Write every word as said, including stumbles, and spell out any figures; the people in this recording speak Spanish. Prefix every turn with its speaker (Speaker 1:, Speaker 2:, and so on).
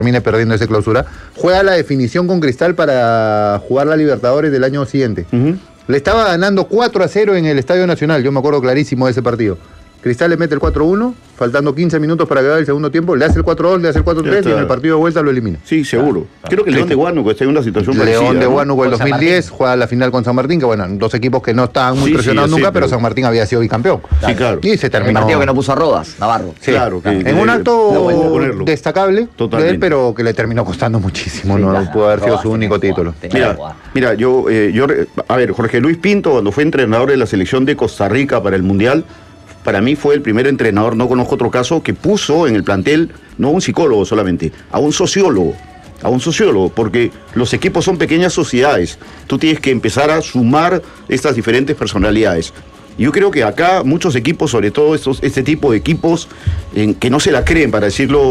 Speaker 1: termine perdiendo esa clausura, juega la definición con Cristal para jugar la Libertadores del año siguiente. Uh-huh. Le estaba ganando cuatro a cero en el Estadio Nacional, yo me acuerdo clarísimo de ese partido. Cristal le mete el cuatro uno, faltando quince minutos para acabar el segundo tiempo, le hace el cuatro dos, le hace el cuatro tres y en el partido de vuelta lo elimina.
Speaker 2: Sí, seguro. Ah, Creo que el León de Huánuco está en una situación
Speaker 1: León
Speaker 2: parecida.
Speaker 1: León de Huánuco,
Speaker 2: ¿no?
Speaker 1: el dos mil diez, juega la final con San Martín, que bueno, dos equipos que no estaban muy sí, presionados sí, nunca, sí, pero, pero San Martín había sido bicampeón.
Speaker 2: Sí, claro.
Speaker 1: Y se terminó.
Speaker 3: El partido que no puso a Rodas, Navarro.
Speaker 1: Sí,
Speaker 2: claro. Que,
Speaker 1: en un acto destacable de él, pero que le terminó costando muchísimo, sí, no claro, pudo haber sido su único título.
Speaker 2: Mira, mira yo, eh, yo, a ver, Jorge Luis Pinto, cuando fue entrenador de la selección de Costa Rica para el Mundial, para mí fue el primer entrenador, no conozco otro caso, que puso en el plantel, no a un psicólogo solamente, a un sociólogo, a un sociólogo, porque los equipos son pequeñas sociedades. Tú tienes que empezar a sumar estas diferentes personalidades. Yo creo que acá muchos equipos, sobre todo estos, este tipo de equipos, en, que no se la creen, para decirlo